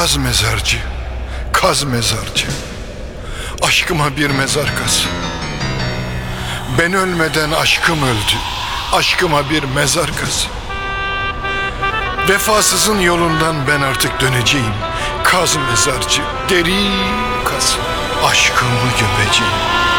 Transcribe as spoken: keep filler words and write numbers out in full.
Kaz mezarcı, kaz mezarcı, aşkıma bir mezar kaz. Ben ölmeden aşkım öldü, aşkıma bir mezar kaz. Vefasızın yolundan ben artık döneceğim. Kaz mezarcı, derin kaz, aşkımı gömeceğim.